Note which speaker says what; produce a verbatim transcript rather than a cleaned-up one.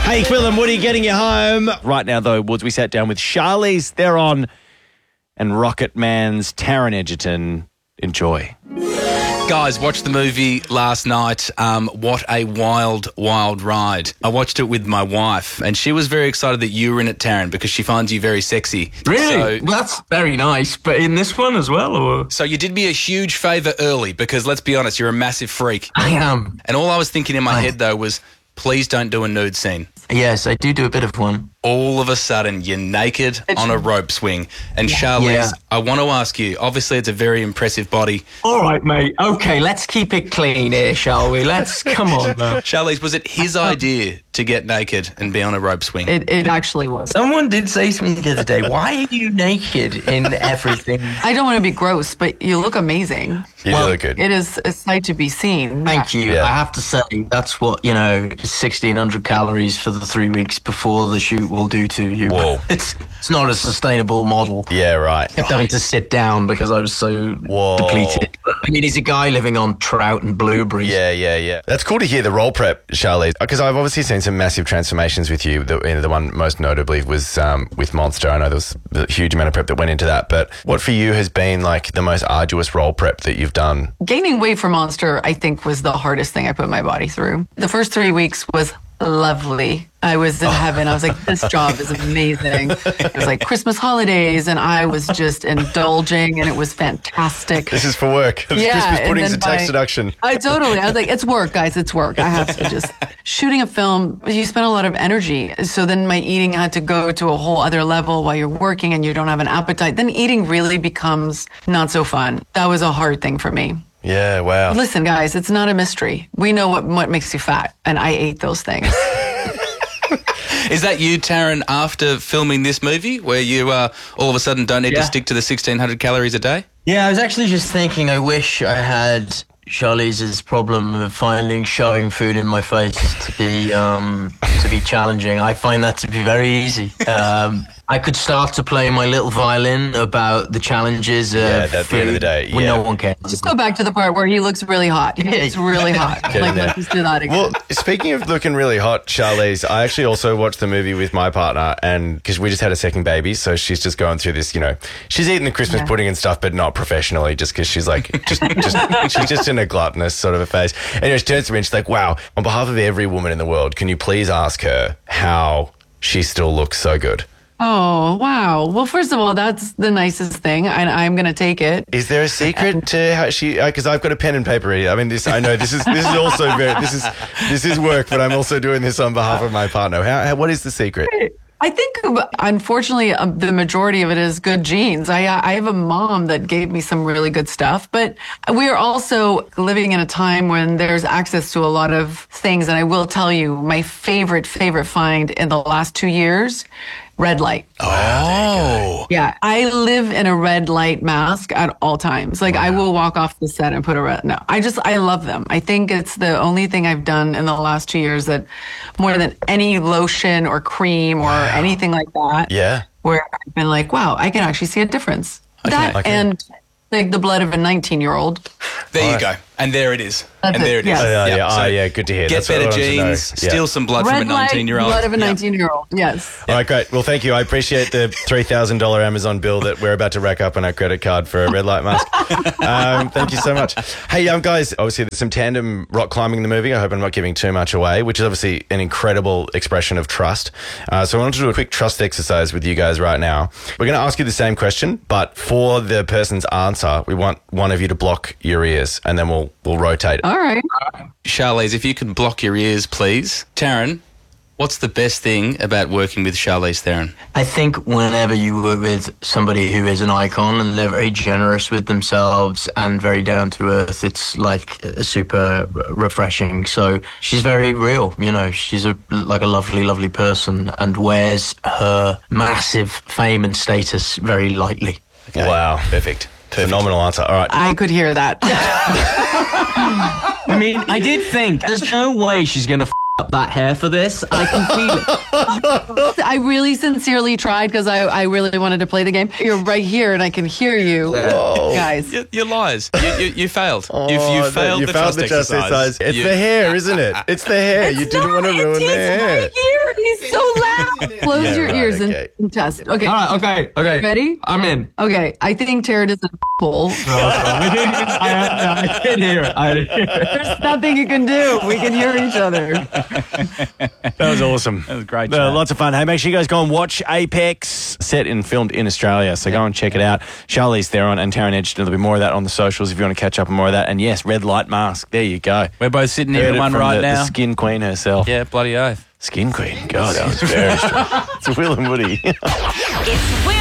Speaker 1: Hey, Phil and Woody getting you home. Right now, though, Woods, we sat down with Charlize Theron and Rocket Man's Taron Egerton. Enjoy.
Speaker 2: Guys, watched the movie last night. Um, what a wild, wild ride. I watched it with my wife, and she was very excited that you were in it, Taron, because she finds you very sexy.
Speaker 3: Really?
Speaker 2: So,
Speaker 3: well, that's very nice. But in this one as well? Or?
Speaker 2: so you did me a huge favour early, because let's be honest, you're a massive freak.
Speaker 3: I am.
Speaker 2: And all I was thinking in my
Speaker 3: I...
Speaker 2: head, though, was please don't do a nude scene.
Speaker 3: Yes, I do do a bit of one.
Speaker 2: All of a sudden, you're naked on a rope swing. And Charlize,
Speaker 3: Yeah.
Speaker 2: I want to ask you, obviously it's a very impressive body.
Speaker 3: All right, mate. Okay, let's keep it clean here, shall we? Let's, come on, man.
Speaker 2: Charlize, was it his idea to get naked and be on a rope swing?
Speaker 4: It, it actually was.
Speaker 3: Someone did say to me the other day, why are you naked in everything?
Speaker 4: I don't want to be gross, but you look amazing.
Speaker 1: You
Speaker 3: Well,
Speaker 1: look good.
Speaker 4: It is a sight to be seen.
Speaker 3: Thank you.
Speaker 1: Yeah.
Speaker 3: I have to say, that's what, you know, sixteen hundred calories for the three weeks before the shoot will do to you.
Speaker 1: Whoa.
Speaker 3: It's, it's not a sustainable model.
Speaker 1: Yeah, right.
Speaker 3: I kept having to sit down because I was so
Speaker 1: Whoa.
Speaker 3: depleted. I mean, he's a guy living on trout and blueberries.
Speaker 1: Yeah, yeah, yeah. That's cool to hear the role prep, Charlize, because I've obviously seen some massive transformations with you. The, you know, the one most notably was um, with Monster. I know there was a huge amount of prep that went into that. But what for you has been like the most arduous role prep that you've done?
Speaker 4: Gaining weight for Monster, I think, was the hardest thing I put my body through. The first three weeks was lovely. I was in heaven. I was like, this job is amazing. It was like Christmas holidays, and I was just indulging, and it was fantastic.
Speaker 1: This is for work.
Speaker 4: Yeah,
Speaker 1: Christmas
Speaker 4: and
Speaker 1: pudding's
Speaker 4: then
Speaker 1: a tax
Speaker 4: by-
Speaker 1: deduction.
Speaker 4: I totally. I was like, it's work, guys. It's work. I have to just shooting a film. You spend a lot of energy, so then my eating had to go to a whole other level while you're working, and you don't have an appetite. Then eating really becomes not so fun. That was a hard thing for me.
Speaker 1: Yeah, wow.
Speaker 4: Listen, guys, it's not a mystery. We know what what makes you fat, and I ate those things.
Speaker 2: Is that you, Taron, after filming this movie, where you uh, all of a sudden don't need
Speaker 3: Yeah.
Speaker 2: to stick to the sixteen hundred calories a day?
Speaker 3: Yeah, I was actually just thinking, I wish I had Charlize's problem of finding shoving food in my face to be um, to be challenging. I find that to be very easy. Um, I could start to play my little violin about the challenges of
Speaker 1: Yeah, at the end of the day,
Speaker 3: when
Speaker 1: yeah.
Speaker 3: no one cares.
Speaker 4: Just go back to the part where he looks really hot. He looks really hot.
Speaker 1: in
Speaker 4: Like,
Speaker 1: there.
Speaker 4: let's just do that again.
Speaker 1: Well, speaking of looking really hot, Charlize, I actually also watched the movie with my partner, and because we just had a second baby, so she's just going through this, you know, she's eating the Christmas
Speaker 4: Yeah.
Speaker 1: pudding and stuff, but not professionally, just because she's like, just, just, she's just in a gluttonous sort of a phase. Anyway, she turns to me and she's like, wow, on behalf of every woman in the world, can you please ask her how she still looks so good?
Speaker 4: Oh, wow. Well, first of all, that's the nicest thing, and I'm going to take it.
Speaker 1: Is there a secret to how she? Because I've got a pen and paper here. I mean, this. I know this is this is also very this is this is work, but I'm also doing this on behalf of my partner. How? how what is the secret?
Speaker 4: I think, unfortunately, um, the majority of it is good genes. I I have a mom that gave me some really good stuff, but we are also living in a time when there's access to a lot of things. And I will tell you, my favorite, favorite find in the last two years, red light.
Speaker 2: Oh.
Speaker 4: Yeah, I live in a red light mask at all times. Like, I will walk off the set and put a red. No, I just, I love them. I think it's the only thing I've done in the last two years that more than any lotion or cream or anything like that.
Speaker 1: Yeah.
Speaker 4: Where I've been like, wow, I can actually see a difference. That
Speaker 1: okay.
Speaker 4: and like the blood of a nineteen year old.
Speaker 2: There you go. And there it is.
Speaker 4: That's
Speaker 2: and
Speaker 4: it,
Speaker 2: there it is.
Speaker 4: yes.
Speaker 1: Oh, yeah, yeah,
Speaker 2: So
Speaker 1: oh, yeah, good to hear.
Speaker 2: Get
Speaker 1: That's what I
Speaker 2: better
Speaker 1: wanted to know.
Speaker 2: genes,
Speaker 1: Yeah.
Speaker 2: steal some blood
Speaker 4: Red
Speaker 2: from a
Speaker 4: light,
Speaker 2: nineteen year old.
Speaker 4: blood of a nineteen year old. Yes.
Speaker 1: All right, great. Well, thank you. I appreciate the three thousand dollars Amazon bill that we're about to rack up on our credit card for a red light mask. um, thank you so much. Hey, um, guys, obviously there's some tandem rock climbing in the movie. I hope I'm not giving too much away, which is obviously an incredible expression of trust. Uh, so I wanted to do a quick trust exercise with you guys right now. We're going to ask you the same question, but for the person's answer, we want one of you to block your ears, and then we'll we'll rotate.
Speaker 4: All right.
Speaker 2: Charlize, if you could block your ears, please. Taron, what's the best thing about working with Charlize Theron?
Speaker 3: I think whenever you work with somebody who is an icon and they're very generous with themselves and very down to earth, it's like uh, super refreshing. So she's very real, you know, she's a, like a lovely, lovely person and wears her massive fame and status very lightly.
Speaker 2: Okay.
Speaker 1: Wow.
Speaker 2: Perfect. Perfect.
Speaker 1: Phenomenal answer. All right.
Speaker 4: I could hear that.
Speaker 3: I mean, I did think there's no way she's going to f up that hair for this. I can feel it.
Speaker 4: I really sincerely tried because I, I really wanted to play the game. You're right here and I can hear you. Guys.
Speaker 2: You, you're liars. You, you, you failed.
Speaker 1: Oh,
Speaker 2: you, you
Speaker 1: the-
Speaker 2: failed
Speaker 1: you
Speaker 2: the
Speaker 1: failed
Speaker 2: trust
Speaker 1: the trust
Speaker 2: exercise.
Speaker 1: exercise. It's
Speaker 2: You-
Speaker 1: the hair, isn't it? It's the hair. you didn't want to ruin the hair.
Speaker 4: Right here. He's so loud. Close
Speaker 1: Yeah,
Speaker 4: your
Speaker 1: right,
Speaker 4: ears
Speaker 1: okay.
Speaker 4: and test. Okay.
Speaker 5: All right, okay, okay.
Speaker 4: Ready?
Speaker 5: I'm in.
Speaker 4: Okay. I think Taryn is a bull.
Speaker 5: I didn't, I, I didn't hear it. I didn't hear it.
Speaker 4: There's nothing you can do. We can hear each other.
Speaker 1: That was awesome.
Speaker 6: That was great.
Speaker 1: Uh,
Speaker 6: chat.
Speaker 1: lots of fun. Hey, make sure you guys go and watch Apex, set and filmed in Australia. So go and check it out. Charlize Theron and Taron Edgerton. There'll be more of that on the socials if you want to catch up on more of that. And yes, Red Light Mask. There you go.
Speaker 6: We're both sitting here
Speaker 1: Heard
Speaker 6: in
Speaker 1: it
Speaker 6: one
Speaker 1: from
Speaker 6: right
Speaker 1: the,
Speaker 6: now.
Speaker 1: the Skin Queen herself.
Speaker 6: Yeah, bloody oath.
Speaker 1: Skin Queen. God, that was very strong. It's Will and Woody.
Speaker 7: It's Will